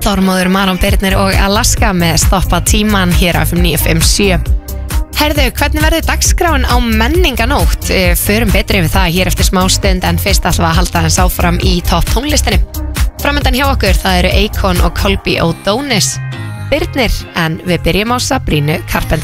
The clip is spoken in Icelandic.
Þormóður, Maron Birnir og Alaska með Stoppa tíman hér á FM 957. Herðu, hvernig verður dagskráin á menninganótt? Förum betri yfir það hér eftir smá stund en fyrst ætlum við að halda þess áfram í topp tónlistinni. Framöndan hjá okkur, það eru Akon og Colby O'Donis. Birnir, en við byrjum á Sabrinu Carpenter.